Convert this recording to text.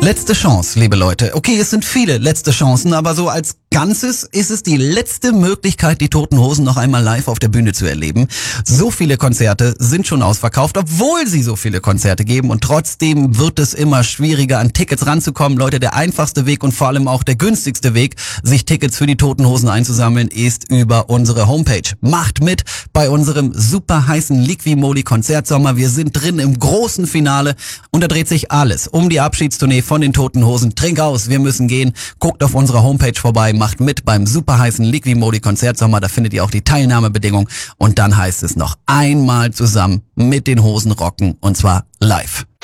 Letzte Chance, liebe Leute. Okay, es sind viele letzte Chancen, aber so als Ganzes ist es die letzte Möglichkeit, die Toten Hosen noch einmal live auf der Bühne zu erleben. So viele Konzerte sind schon ausverkauft, obwohl sie so viele Konzerte geben, und trotzdem wird es immer schwieriger, an Tickets ranzukommen. Leute, der einfachste Weg und vor allem auch der günstigste Weg, sich Tickets für die Toten Hosen einzusammeln, ist über unsere Homepage. Macht mit bei unserem super heißen Liqui-Moly Konzertsommer. Wir sind drin im großen Finale und da dreht sich alles um die Abschiedstournee von den Toten Hosen. Trink aus, wir müssen gehen. Guckt auf unserer Homepage vorbei, macht mit beim super heißen Liqui-Moly Konzertsommer. Da findet ihr auch die Teilnahmebedingungen und dann heißt es noch einmal zusammen mit den Hosen rocken, und zwar live.